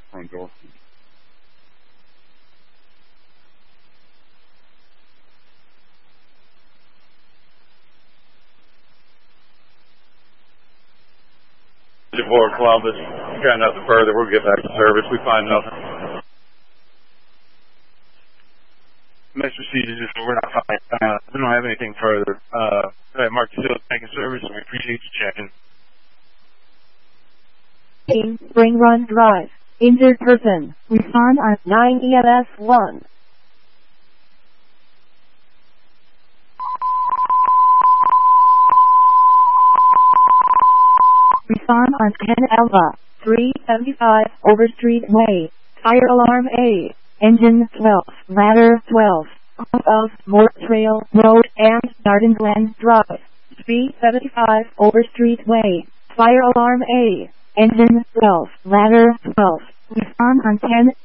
front door. Fort Columbus, got nothing further. We'll get back to service. We find nothing. Mr. Cedars, we're not finding. We don't have anything further. Mark still taking service, and we appreciate you checking. Spring Run Drive. Injured person. Respond on 9 EMS 1. Respond on 10 Alpha. 375 Overstreet Way. Fire alarm A. Engine 12. Ladder 12. Off of Mort Trail Road and Garden Glen Drive. Speed 75 Overstreet Way. Fire alarm A. Engine 12. Ladder 12. Respond on 10